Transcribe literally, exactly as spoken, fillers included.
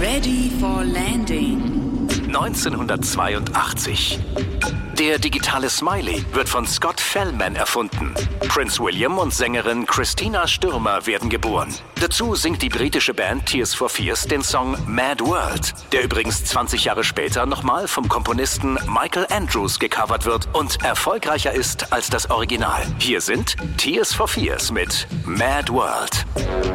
Ready for landing. neunzehnhundertzweiundachtzig. Der digitale Smiley wird von Scott Fellman erfunden. Prince William und Sängerin Christina Stürmer werden geboren. Dazu singt die britische Band Tears for Fears den Song Mad World, der übrigens zwanzig Jahre später nochmal vom Komponisten Michael Andrews gecovert wird und erfolgreicher ist als das Original. Hier sind Tears for Fears mit Mad World.